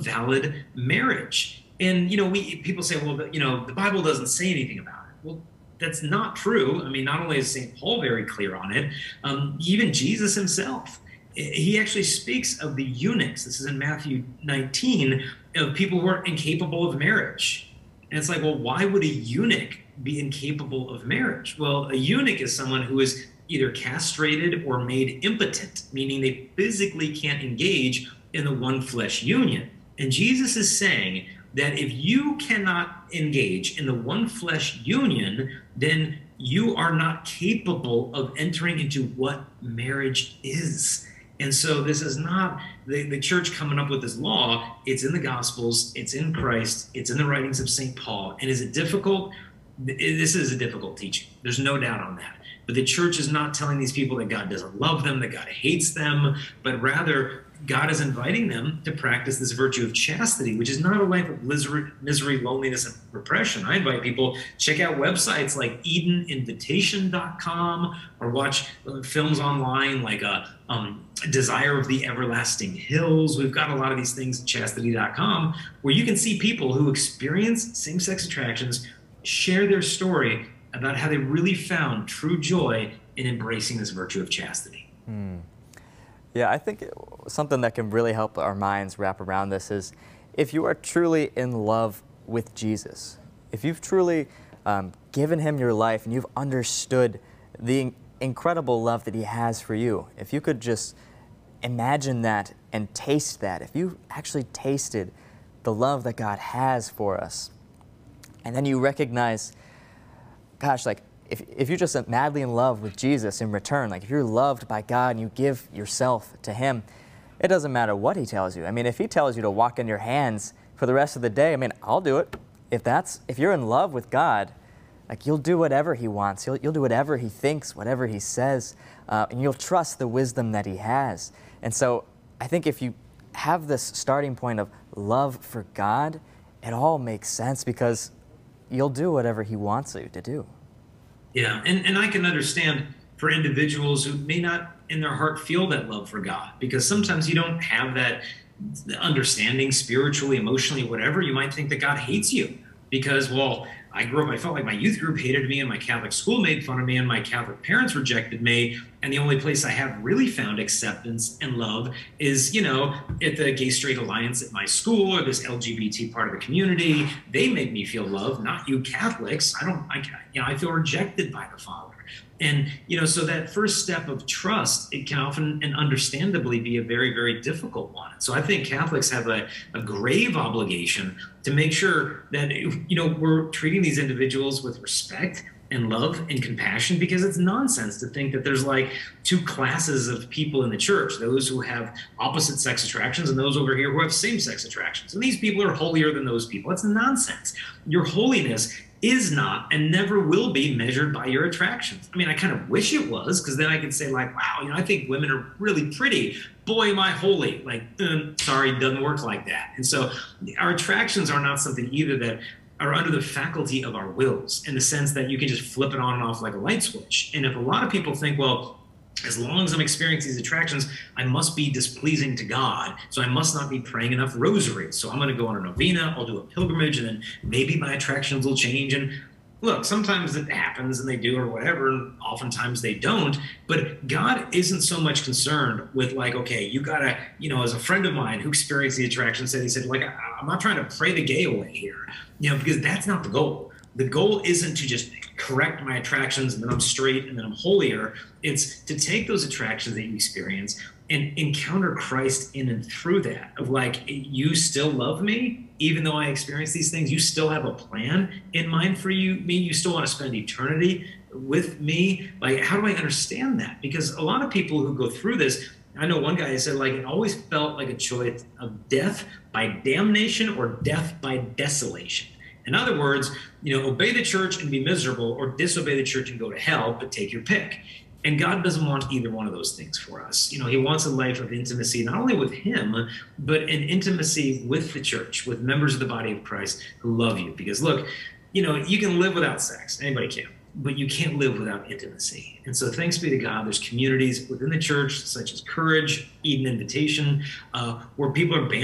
valid marriage. And, people say, well, the Bible doesn't say anything about it. Well, that's not true. I mean, not only is St. Paul very clear on it, even Jesus himself, he actually speaks of the eunuchs. This is in Matthew 19, of people who are incapable of marriage. And it's like, well, why would a eunuch be incapable of marriage? Well, a eunuch is someone who is either castrated or made impotent, meaning they physically can't engage in the one flesh union. And Jesus is saying that if you cannot engage in the one flesh union, then you are not capable of entering into what marriage is. And so this is not the church coming up with this law. It's in the Gospels, it's in Christ, it's in the writings of St. Paul. And is it difficult? This is a difficult teaching. There's no doubt on that. But the church is not telling these people that God doesn't love them, that God hates them, but rather God is inviting them to practice this virtue of chastity, which is not a life of misery, loneliness, and repression. I invite people, check out websites like EdenInvitation.com, or watch films online like Desire of the Everlasting Hills. We've got a lot of these things at chastity.com, where you can see people who experience same-sex attractions share their story about how they really found true joy in embracing this virtue of chastity. Yeah, I think something that can really help our minds wrap around this is if you are truly in love with Jesus, if you've truly given him your life and you've understood the incredible love that he has for you, if you could just imagine that and taste that, if you actually tasted the love that God has for us, and then you recognize, gosh, like, if you're just madly in love with Jesus in return, like if you're loved by God and you give yourself to him, it doesn't matter what he tells you. I mean, if he tells you to walk in your hands for the rest of the day, I mean, I'll do it. If you're in love with God, like, you'll do whatever he wants. You'll do whatever he thinks, whatever he says, and you'll trust the wisdom that he has. And so I think if you have this starting point of love for God, it all makes sense because you'll do whatever he wants you to do. Yeah, and I can understand for individuals who may not in their heart feel that love for God, because sometimes you don't have that understanding spiritually, emotionally, whatever. You might think that God hates you because, well, I grew up, I felt like my youth group hated me and my Catholic school made fun of me and my Catholic parents rejected me. And the only place I have really found acceptance and love is, at the Gay Straight Alliance at my school or this LGBT part of the community. They make me feel love, not you Catholics. I feel rejected by the Father. And, so that first step of trust, it can often and understandably be a very, very difficult one. So I think Catholics have a grave obligation to make sure that, we're treating these individuals with respect and love and compassion, because it's nonsense to think that there's like two classes of people in the church, those who have opposite sex attractions and those over here who have same sex attractions. And these people are holier than those people. It's nonsense. Your holiness is not and never will be measured by your attractions. I mean, I kind of wish it was, because then I could say like, wow, I think women are really pretty. Boy, am I holy. Like, sorry, it doesn't work like that. And so our attractions are not something either that are under the faculty of our wills, in the sense that you can just flip it on and off like a light switch. And if a lot of people think, well, as long as I'm experiencing these attractions, I must be displeasing to God, so I must not be praying enough rosaries. So I'm going to go on a novena, I'll do a pilgrimage, and then maybe my attractions will change. And look, sometimes it happens and they do or whatever, and oftentimes they don't. But God isn't so much concerned with like, okay, you got to, as a friend of mine who experienced the attraction said, he said, like, I'm not trying to pray the gay away here, because that's not the goal. The goal isn't to just correct my attractions and then I'm straight and then I'm holier. It's to take those attractions that you experience and encounter Christ in and through that, of like, you still love me, even though I experience these things. You still have a plan in mind for me. You still want to spend eternity with me. Like, how do I understand that? Because a lot of people who go through this, I know one guy said, like, it always felt like a choice of death by damnation or death by desolation. In other words, obey the church and be miserable, or disobey the church and go to hell, but take your pick. And God doesn't want either one of those things for us. He wants a life of intimacy, not only with him, but an intimacy with the church, with members of the body of Christ who love you. Because look, you can live without sex. Anybody can. But you can't live without intimacy. And so thanks be to God, there's communities within the church, such as Courage, Eden Invitation, where people are